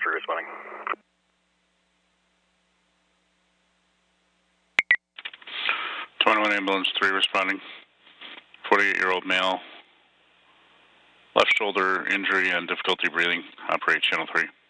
3 responding. 21 ambulance 3 responding. 48-year-old male. Left shoulder injury and difficulty breathing. Operate channel 3.